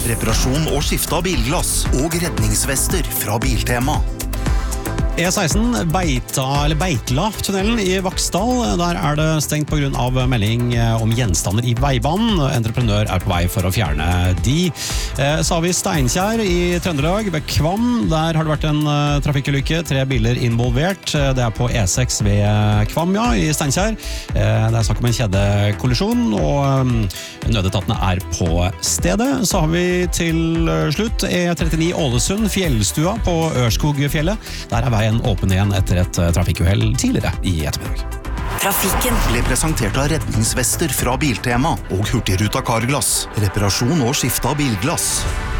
reparasjon og skifte av bilglass og redningsvester fra Biltema. E16 Beitla-tunnelen i Vaksdal. Der det stengt på grunn av melding om gjenstander i veibanen. Entreprenør på vei for å fjerne de. Så har vi Steinkjer i Trøndelag ved Kvam. Der har det vært en trafikkulykke, 3 biler involvert. Det på E6 ved Kvam, ja, i Steinkjer. Det snakk om en kjedekollisjon, og nødetatene på stedet. Så har vi til slutt E39 Ålesund, Fjellstua på Ørskogfjellet. Der veien åpen igjen etter et trafikkuhell tidligere i ettermiddag. Trafikken ble presentert av redningsvester fra Biltema og Hurtigruta Carglass. Reparasjon og skifte av bilglass.